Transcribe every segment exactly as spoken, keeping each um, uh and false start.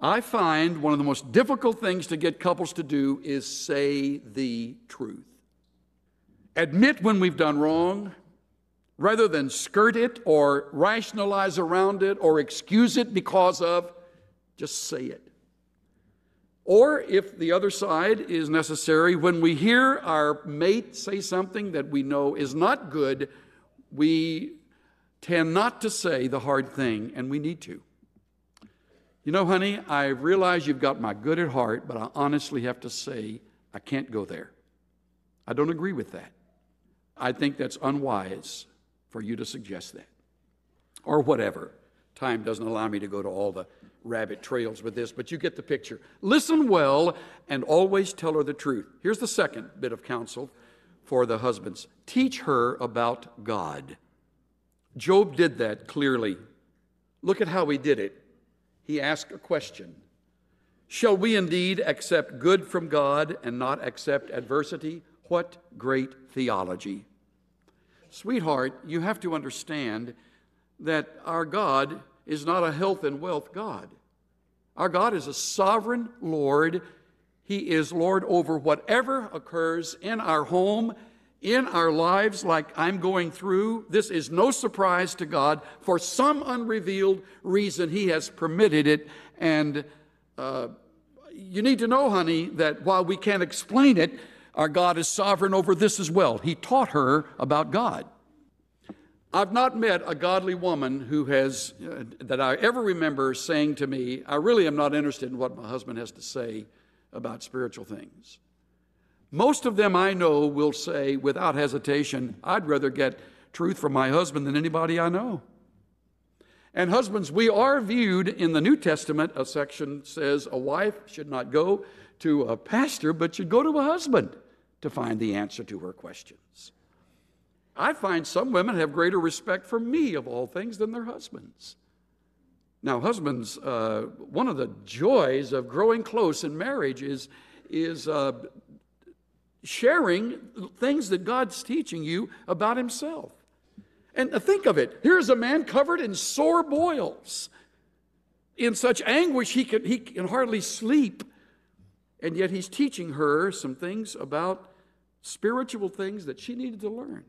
I find one of the most difficult things to get couples to do is say the truth. Admit when we've done wrong, rather than skirt it or rationalize around it or excuse it because of, just say it. Or if the other side is necessary, when we hear our mate say something that we know is not good, we tend not to say the hard thing, and we need to. You know, honey, I realize you've got my good at heart, but I honestly have to say I can't go there. I don't agree with that. I think that's unwise for you to suggest that. Or whatever. Time doesn't allow me to go to all the rabbit trails with this, but you get the picture. Listen well and always tell her the truth. Here's the second bit of counsel for the husbands. Teach her about God. Job did that clearly. Look at how he did it. He asked a question. Shall we indeed accept good from God and not accept adversity? What great theology. Sweetheart, you have to understand that our God is not a health and wealth God. Our God is a sovereign Lord. He is Lord over whatever occurs in our home, in our lives, like I'm going through. This is no surprise to God. For some unrevealed reason, He has permitted it. And uh, you need to know, honey, that while we can't explain it, our God is sovereign over this as well. He taught her about God. I've not met a godly woman who has, uh, that I ever remember saying to me, I really am not interested in what my husband has to say about spiritual things. Most of them I know will say without hesitation, I'd rather get truth from my husband than anybody I know. And husbands, we are viewed in the New Testament, a section says a wife should not go to a pastor, but should go to a husband to find the answer to her questions. I find some women have greater respect for me, of all things, than their husbands. Now, husbands, uh, one of the joys of growing close in marriage is, is uh, sharing things that God's teaching you about Himself. And think of it. Here's a man covered in sore boils, in such anguish he can, he can hardly sleep. And yet he's teaching her some things about spiritual things that she needed to learn.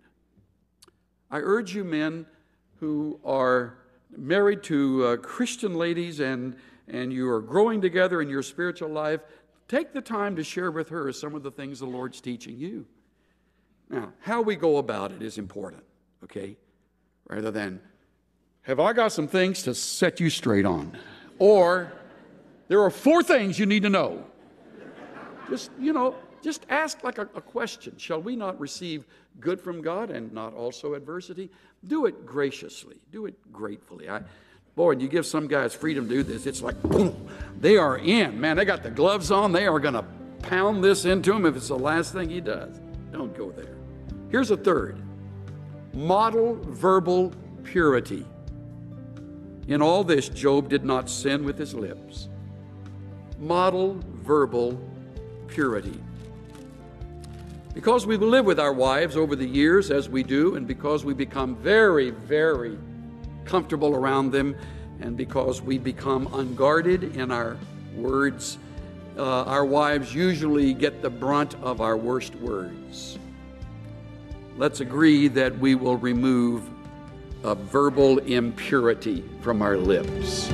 I urge you men who are married to uh, Christian ladies and, and you are growing together in your spiritual life, take the time to share with her some of the things the Lord's teaching you. Now, how we go about it is important, okay? Rather than, have I got some things to set you straight on? Or, there are four things you need to know. Just, you know, just ask like a, a question. Shall we not receive good from God and not also adversity? Do it graciously. Do it gratefully. I, boy, you give some guys freedom to do this, it's like, boom, they are in. Man, they got the gloves on. They are going to pound this into him if it's the last thing he does. Don't go there. Here's a third. Model verbal purity. In all this, Job did not sin with his lips. Model verbal purity. Because we live with our wives over the years as we do, and because we become very, very comfortable around them, and because we become unguarded in our words, uh, our wives usually get the brunt of our worst words. Let's agree that we will remove a verbal impurity from our lips.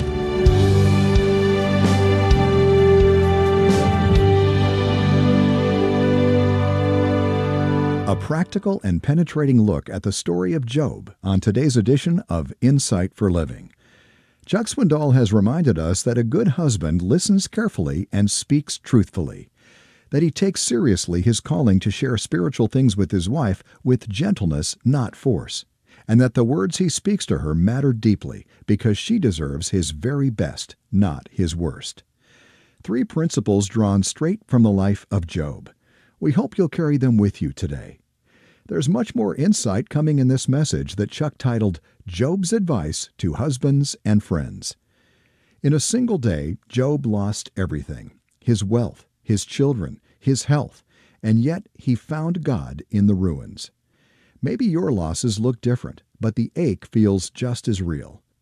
A practical and penetrating look at the story of Job on today's edition of Insight for Living. Chuck Swindoll has reminded us that a good husband listens carefully and speaks truthfully, that he takes seriously his calling to share spiritual things with his wife with gentleness, not force, and that the words he speaks to her matter deeply because she deserves his very best, not his worst. Three principles drawn straight from the life of Job. We hope you'll carry them with you today. There's much more insight coming in this message that Chuck titled Job's Advice to Husbands and Friends. In a single day, Job lost everything, his wealth, his children, his health, and yet he found God in the ruins. Maybe your losses look different, but the ache feels just as real.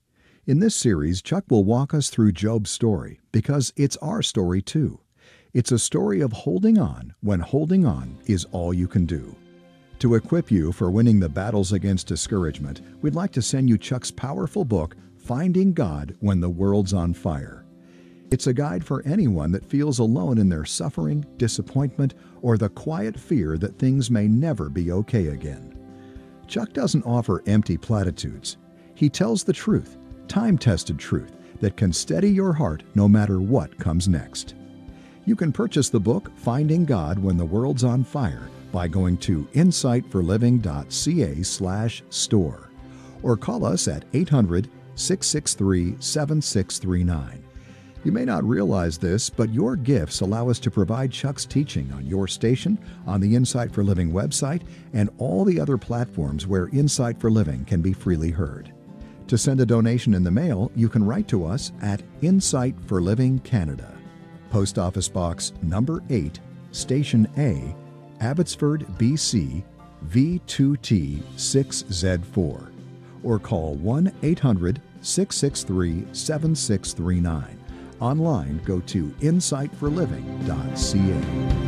In this series, Chuck will walk us through Job's story because it's our story too. It's a story of holding on when holding on is all you can do. To equip you for winning the battles against discouragement, we'd like to send you Chuck's powerful book, Finding God When the World's on Fire. It's a guide for anyone that feels alone in their suffering, disappointment, or the quiet fear that things may never be okay again. Chuck doesn't offer empty platitudes. He tells the truth, time-tested truth, that can steady your heart no matter what comes next. You can purchase the book, Finding God When the World's on Fire, by going to insight for living dot c a slash store or call us at eight hundred, six six three, seven six three nine. You may not realize this, but your gifts allow us to provide Chuck's teaching on your station, on the Insight for Living website, and all the other platforms where Insight for Living can be freely heard. To send a donation in the mail, you can write to us at Insight for Living Canada, Post Office Box number eight, Station A, Abbotsford, B C, V two T six Z four, or call one eight hundred, six six three, seven six three nine. Online, go to insight for living dot c a.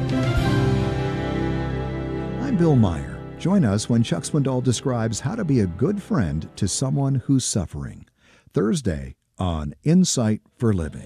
I'm Bill Meyer. Join us when Chuck Swindoll describes how to be a good friend to someone who's suffering. Thursday on Insight for Living.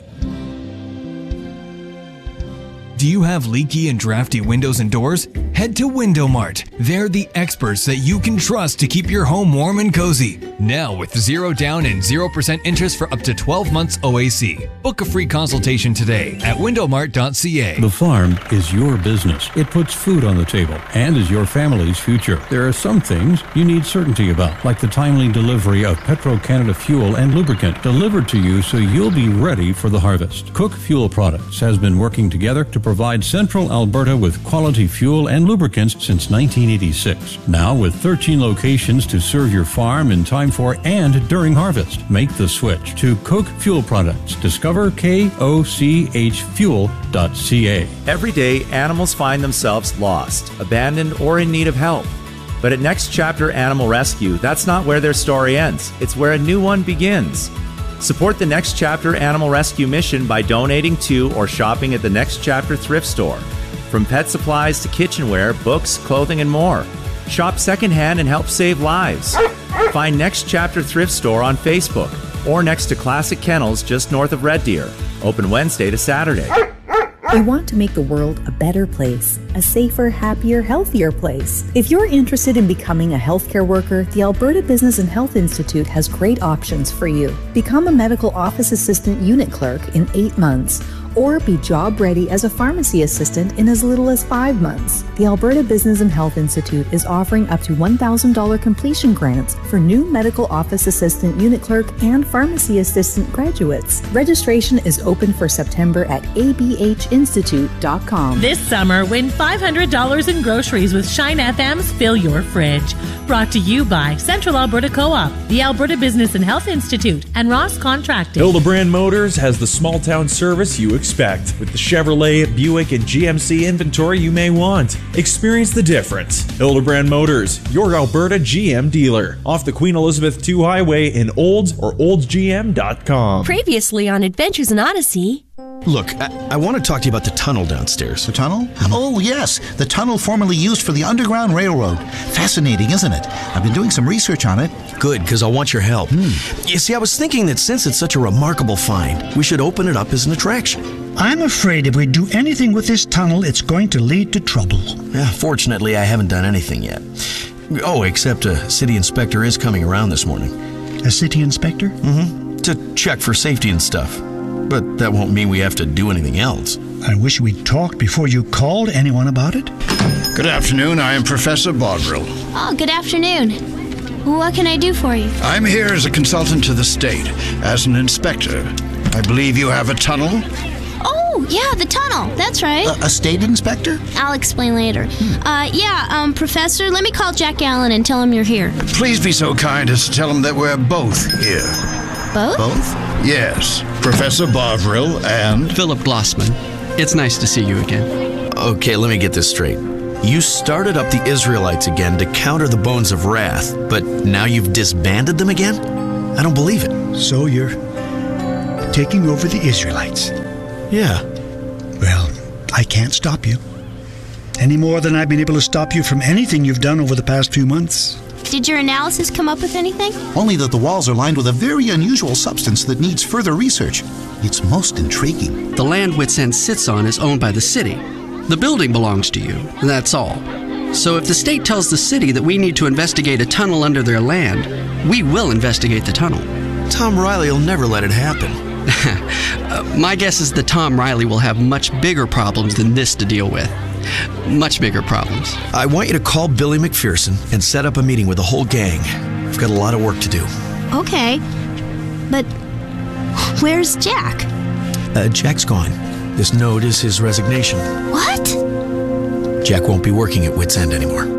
Do you have leaky and drafty windows and doors? Head to Window Mart. They're the experts that you can trust to keep your home warm and cozy. Now with zero down and zero percent interest for up to twelve months O A C. Book a free consultation today at window mart dot c a. The farm is your business. It puts food on the table and is your family's future. There are some things you need certainty about, like the timely delivery of Petro-Canada fuel and lubricant delivered to you so you'll be ready for the harvest. Cook Fuel Products has been working together to provide Central Alberta with quality fuel and lubricants since nineteen eighty-six. Now with thirteen locations to serve your farm in time for and during harvest. Make the switch to Cook Fuel Products. Discover K O C H fuel dot c a. Every day, animals find themselves lost, abandoned, or in need of help. But at Next Chapter Animal Rescue, that's not where their story ends. It's where a new one begins. Support the Next Chapter Animal Rescue mission by donating to or shopping at the Next Chapter thrift store. From pet supplies to kitchenware, books, clothing, and more. Shop secondhand and help save lives. Find Next Chapter Thrift Store on Facebook or next to Classic Kennels just north of Red Deer. Open Wednesday to Saturday. We want to make the world a better place, a safer, happier, healthier place. If you're interested in becoming a healthcare worker, the Alberta Business and Health Institute has great options for you. Become a medical office assistant unit clerk in eight months, or be job ready as a pharmacy assistant in as little as five months. The Alberta Business and Health Institute is offering up to one thousand dollars completion grants for new medical office assistant unit clerk and pharmacy assistant graduates. Registration is open for September at a b h institute dot com. This summer, win five hundred dollars in groceries with Shine F M's Fill Your Fridge. Brought to you by Central Alberta Co-op, the Alberta Business and Health Institute, and Ross Contracting. Hildebrand Motors has the small town service you expect with the Chevrolet, Buick, and G M C inventory you may want. Experience the difference. Hildebrand Motors, your Alberta G M dealer. Off the Queen Elizabeth two Highway in Olds or olds g m dot com. Previously on Adventures in Odyssey. Look, I, I want to talk to you about the tunnel downstairs. The tunnel? Oh, yes. The tunnel formerly used for the Underground Railroad. Fascinating, isn't it? I've been doing some research on it. Good, because I want your help. Hmm. You see, I was thinking that since it's such a remarkable find, we should open it up as an attraction. I'm afraid if we do anything with this tunnel, it's going to lead to trouble. Yeah, fortunately, I haven't done anything yet. Oh, except a city inspector is coming around this morning. A city inspector? Mm-hmm. To check for safety and stuff. But that won't mean we have to do anything else. I wish we'd talked before you called anyone about it. Good afternoon. I am Professor Bovril. Oh, good afternoon. What can I do for you? I'm here as a consultant to the state, as an inspector. I believe you have a tunnel? Oh, yeah, the tunnel. That's right. A, a state inspector? I'll explain later. Hmm. Uh, yeah, um, Professor, let me call Jack Allen and tell him you're here. Please be so kind as to tell him that we're both here. Both? Both? Yes. Professor Bovril and... Philip Glossman. It's nice to see you again. Okay, let me get this straight. You started up the Israelites again to counter the bones of wrath, but now you've disbanded them again? I don't believe it. So you're taking over the Israelites? Yeah. Well, I can't stop you. Any more than I've been able to stop you from anything you've done over the past few months. Did your analysis come up with anything? Only that the walls are lined with a very unusual substance that needs further research. It's most intriguing. The land Wits End sits on is owned by the city. The building belongs to you, that's all. So if the state tells the city that we need to investigate a tunnel under their land, we will investigate the tunnel. Tom Riley will never let it happen. uh, my guess is that Tom Riley will have much bigger problems than this to deal with. Much bigger problems. I want you to call Billy McPherson and set up a meeting with the whole gang. We've got a lot of work to do. Okay, but where's Jack? Uh, Jack's gone. This note is his resignation. What? Jack won't be working at Wits End anymore.